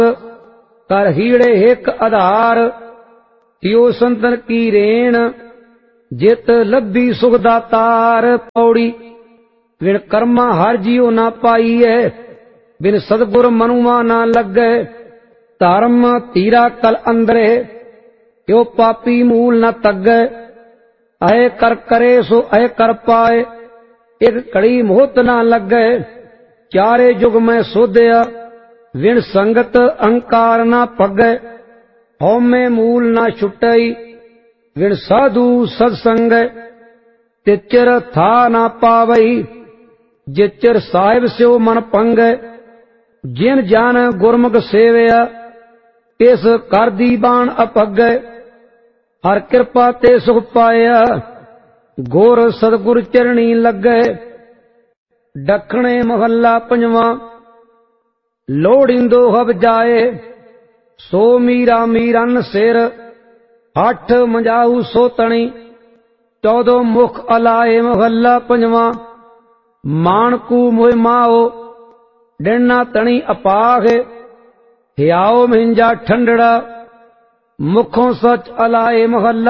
कर हीड़े हिक आधार, तियो संतन की रेण जित लब्भी सुख दातार। पौड़ी बिन कर्मा हर जियो ना पाईए, बिन सदगुर मनुआ ना लगे। धर्म तीरा कल अंदरे, त्यो पापी मूल न तगे। अय कर करे सो अय कर पाए, एक घड़ी मोहत ना लगे। चारे जुग में सोध्या, विण संगत अहंकार ना पगे। हौमे मूल ना छुटई, विण साधु सत्संग। तिचर था ना पावई, जिचर साहिब स्यो मन पंग। जिन जान गुरमुख सेवया, तिस कर दी बाण अपग। हर कृपा ते सुख पाया, गोर सतगुर चरणी लगे। दखणे महला पंजवा, लोड़िंदो हब जाए, सो मीरा मीरन सिर। हठ मंजाऊ सो तणी, 14 मुख अलाए। महला पंजवा, मानकू मोह माओ, डिना तणी अपाख। हियाओ मिंजा ठंडड़ा, मुखों सच अलाए। महला